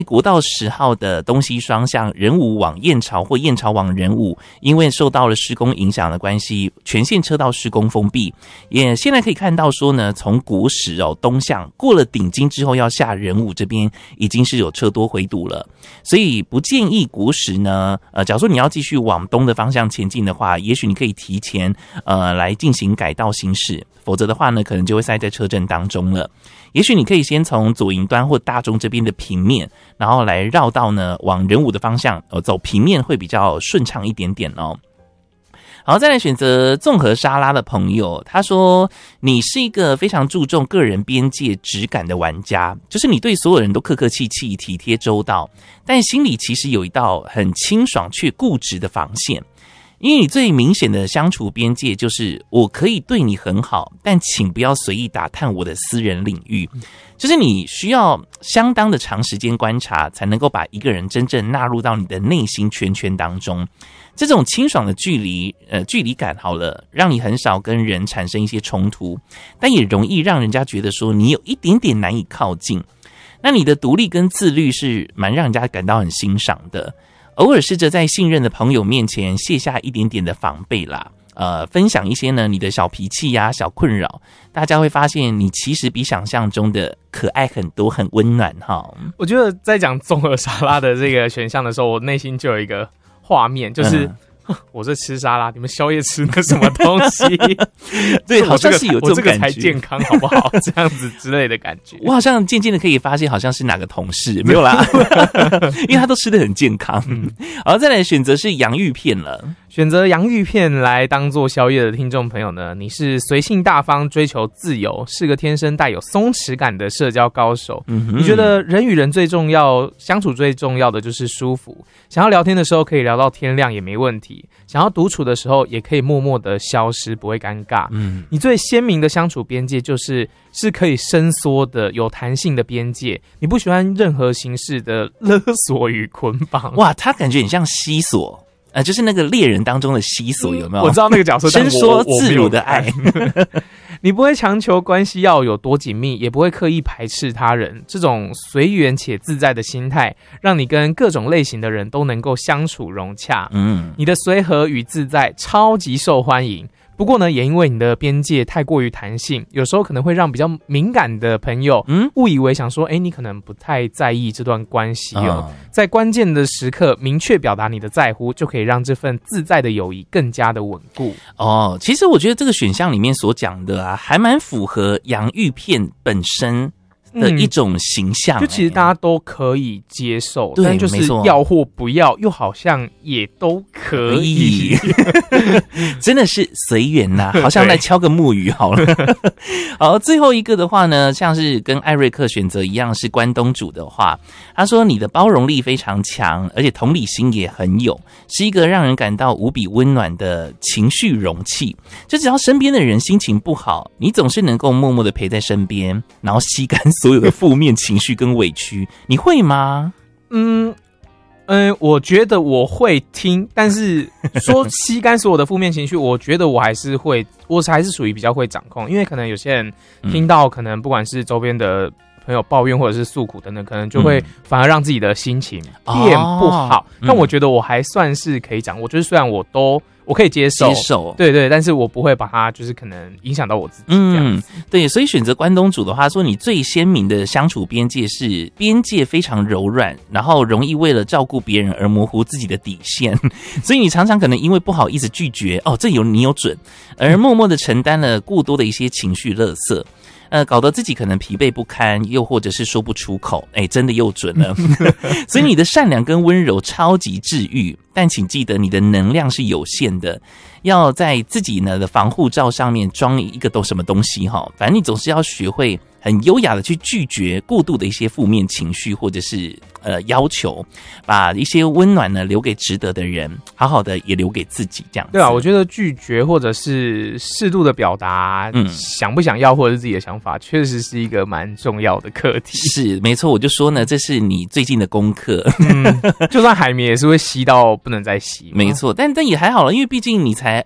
国道10号的东西双向仁武往燕巢或燕巢往仁武，因为受到了施工影响的关系，全线车道施工封闭。也现在可以看到说呢，从国十东向过了顶金之后要下仁武这边已经是有车多回堵了，所以不建议国十呢，假如说你要继续往东的方向前进的话，也许你可以提前来进行改道行驶，否则的话呢，可能就会塞在车阵当中了。也许你可以先从左营端或大中这边的平面，然后来绕道呢往仁武的方向，走平面会比较顺畅一点点哦。好，再来选择综合沙拉的朋友，他说你是一个非常注重个人边界质感的玩家，就是你对所有人都客客气气、体贴周到，但心里其实有一道很清爽却固执的防线。因为你最明显的相处边界就是我可以对你很好，但请不要随意打探我的私人领域。就是你需要相当的长时间观察，才能够把一个人真正纳入到你的内心圈圈当中。这种清爽的距离感好了，让你很少跟人产生一些冲突，但也容易让人家觉得说你有一点点难以靠近。那你的独立跟自律是蛮让人家感到很欣赏的。偶尔试着在信任的朋友面前卸下一点点的防备啦，分享一些呢你的小脾气呀、小困扰，大家会发现你其实比想象中的可爱很多，很温暖哈。 我觉得在讲综合沙拉的这个选项的时候，我内心就有一个画面，就是我在吃沙拉，你们宵夜吃的什么东西？ 对，好像是有这种感觉， 我这个才健康，好不好？这样子之类的感觉。 我好像渐渐的可以发现，好像是哪个同事没有啦，因为他都吃得很健康。好，再来选择是洋芋片了。 选择洋芋片来当做宵夜的听众朋友呢，你是随性大方、追求自由，是个天生带有松弛感的社交高手。你觉得人与人最重要，相处最重要的就是舒服。想要聊天的时候可以聊到天亮也没问题，想要独处的时候也可以默默的消失，不会尴尬。你最鲜明的相处边界是可以伸缩的、有弹性的边界。你不喜欢任何形式的勒索与捆绑。 哇，他感觉很像西索。就是那个猎人当中的西索，有没有？ 我知道那个角色， 伸缩自如的爱。 你不会强求关系要有多紧密，也不会刻意排斥他人。这种随缘且自在的心态，让你跟各种类型的人都能够相处融洽。你的随和与自在超级受欢迎。不过呢，也因为你的边界太过于弹性，有时候可能会让比较敏感的朋友误以为想说，你可能不太在意这段关系哦。在关键的时刻明确表达你的在乎，就可以让这份自在的友谊更加的稳固。 其实我觉得这个选项里面所讲的啊，还蛮符合洋芋片本身的一种形象， 就其实大家都可以接受， 对， 但就是要或不要，又好像也都可以， 真的是随缘呐，好像来敲个木鱼好了。好，最后一个的话呢，像是跟艾瑞克选择一样是关东煮的话，他说你的包容力非常强，而且同理心也很有，是一个让人感到无比温暖的情绪容器。就只要身边的人心情不好，你总是能够默默的陪在身边，然后吸干所有的负面情绪跟委屈，你会吗？ 我觉得我会听，但是说吸干所有的负面情绪，我觉得我还是属于比较会掌控，因为可能有些人听到可能不管是周边的朋友抱怨或者是诉苦等等，可能就会反而让自己的心情变不好。但我觉得我还算是可以掌握，就是虽然我可以接受，对，但是我不会把它就是可能影响到我自己这样子。 对，所以选择关东煮的话，说你最鲜明的相处边界是边界非常柔软，然后容易为了照顾别人而模糊自己的底线，所以你常常可能因为不好意思拒绝，你有准，而默默的承担了过多的一些情绪垃圾。搞得自己可能疲惫不堪，又或者是说不出口，真的又准了。所以你的善良跟温柔超级治愈，但请记得你的能量是有限的，要在自己呢的防护罩上面装一个什么东西哈，反正你总是要学会很优雅的去拒绝过度的一些负面情绪，或者是要求，把一些温暖呢留给值得的人，好好的也留给自己，这样子。 对啊，我觉得拒绝或者是适度的表达，想不想要或者是自己的想法，确实是一个蛮重要的课题。 是没错，我就说呢，这是你最近的功课。 就算海绵也是会吸到不能再吸， 没错，但也还好了，因为毕竟你才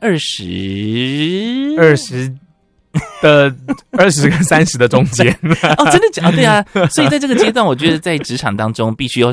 20 的20跟30的中间。 真的假的？对啊，所以在这个阶段，我觉得在职场当中必须要